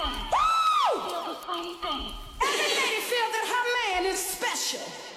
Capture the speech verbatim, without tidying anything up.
Woo! Every lady feel that her man is special.